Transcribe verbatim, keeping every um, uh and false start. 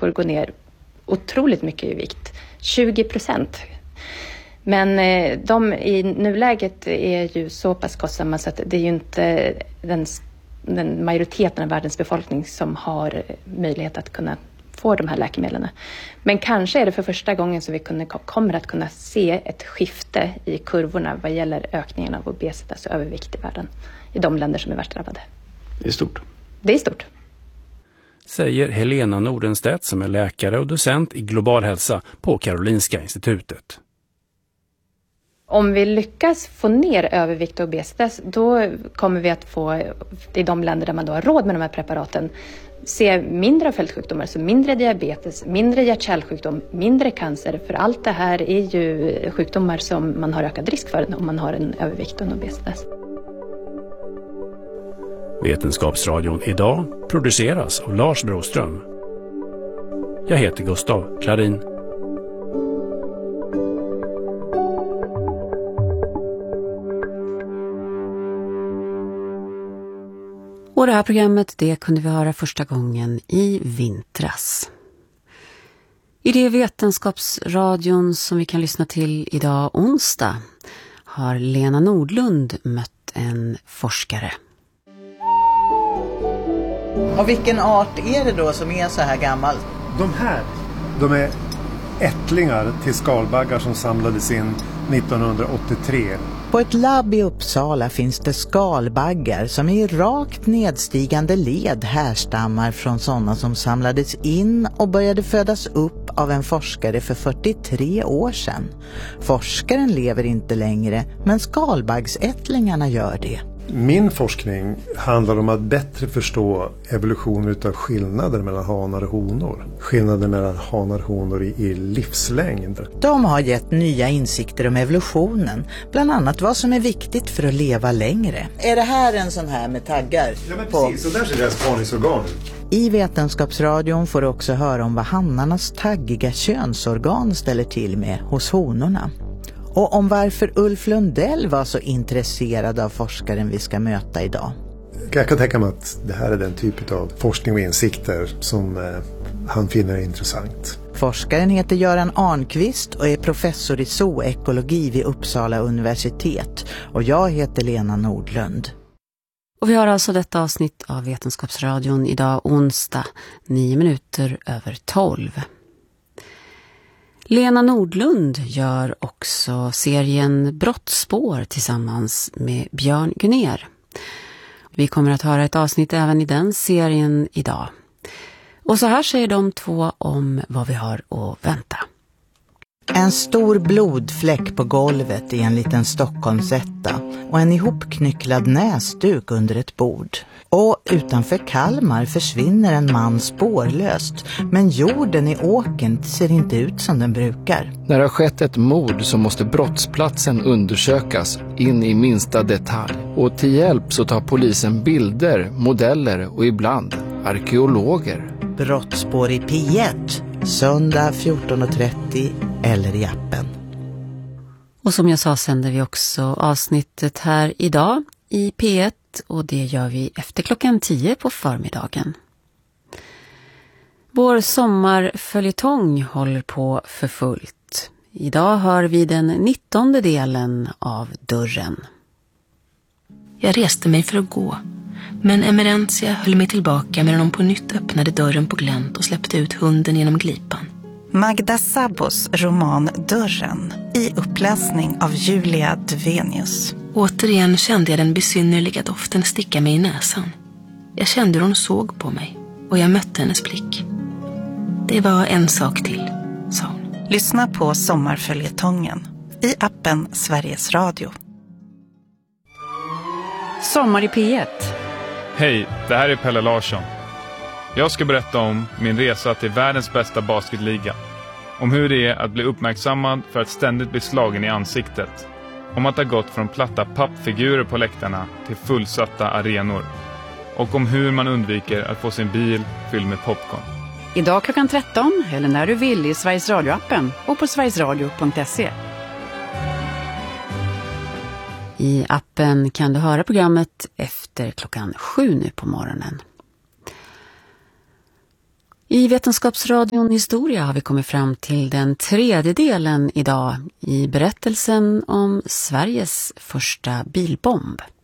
människor går ner otroligt mycket i vikt. tjugo procent. Men de i nuläget är ju så pass kostsamma så att det är ju inte den, den majoriteten av världens befolkning som har möjlighet att kunna få de här läkemedlen. Men kanske är det för första gången som vi kunde, kommer att kunna se ett skifte i kurvorna vad gäller ökningen av obesitas och övervikt i världen. I de länder som är värst drabbade. Det är stort. Det är stort. Säger Helena Nordenstedt som är läkare och docent i global hälsa på Karolinska institutet. Om vi lyckas få ner övervikt och obesitas, då kommer vi att få, i de länder där man då har råd med de här preparaten, se mindre av földsjukdomar, så mindre diabetes, mindre hjärt-kärlsjukdom, mindre cancer. För allt det här är ju sjukdomar som man har ökad risk för om man har en övervikt och en obesitas. Vetenskapsradion idag produceras av Lars Broström. Jag heter Gustav Klarin. Och det här programmet, det kunde vi höra första gången i vintras. I det vetenskapsradion som vi kan lyssna till idag onsdag har Lena Nordlund mött en forskare. Och vilken art är det då som är så här gammal? De här, de är ättlingar till skalbaggar som samlades in nittonhundraåttiotre. På ett labb i Uppsala finns det skalbaggar som i rakt nedstigande led härstammar från sådana som samlades in och började födas upp av en forskare för fyrtiotre år sedan. Forskaren lever inte längre, men skalbaggsättlingarna gör det. Min forskning handlar om att bättre förstå evolutionen av skillnader mellan hanar och honor. Skillnader mellan hanar och honor i, i livslängd. De har gett nya insikter om evolutionen. Bland annat vad som är viktigt för att leva längre. Är det här en sån här med taggar? Ja, men på? precis. Så där ser deras parningsorgan ut. I Vetenskapsradion får du också höra om vad hannarnas taggiga könsorgan ställer till med hos honorna. Och om varför Ulf Lundell var så intresserad av forskaren vi ska möta idag. Jag kan tänka mig att det här är den typ av forskning och insikter som eh, han finner intressant. Forskaren heter Göran Arnqvist och är professor i zoekologi vid Uppsala universitet. Och jag heter Lena Nordlund. Och vi har alltså detta avsnitt av Vetenskapsradion idag onsdag, nio minuter över tolv. Lena Nordlund gör också serien Brottspår tillsammans med Björn Gunner. Vi kommer att höra ett avsnitt även i den serien idag. Och så här säger de två om vad vi har att vänta. En stor blodfläck på golvet i en liten Stockholmsetta och en ihopknycklad näsduk under ett bord. Och utanför Kalmar försvinner en man spårlöst, men jorden i åkern ser inte ut som den brukar. När det har skett ett mord så måste brottsplatsen undersökas in i minsta detalj. Och till hjälp så tar polisen bilder, modeller och ibland arkeologer. Brottspår i P ett, söndag fjorton trettio eller i appen. Och som jag sa sänder vi också avsnittet här idag i P ett. Och det gör vi efter klockan tio på förmiddagen. Vår sommarföljetong håller på för fullt. Idag hör vi den nittonde delen av Dörren. Jag reste mig för att gå. Men Emerentia höll mig tillbaka medan hon på nytt öppnade dörren på glänt och släppte ut hunden genom glipan. Magda Sabbos roman Dörren i uppläsning av Julia Dvenius. Återigen kände jag den besynnerliga doften sticka mig i näsan. Jag kände hur hon såg på mig och jag mötte hennes blick. Det var en sak till, sa hon. Lyssna på sommarföljetongen i appen Sveriges Radio. Sommar i P ett. Hej, det här är Pelle Larsson. Jag ska berätta om min resa till världens bästa basketliga. Om hur det är att bli uppmärksammad för att ständigt bli slagen i ansiktet. Om att ha gått från platta pappfigurer på läktarna till fullsatta arenor. Och om hur man undviker att få sin bil fylld med popcorn. Idag klockan tretton eller när du vill i Sveriges Radio-appen och på sverigesradio punkt se. I appen kan du höra programmet efter klockan sju nu på morgonen. I Vetenskapsradion historia har vi kommit fram till den tredje delen idag i berättelsen om Sveriges första bilbomb.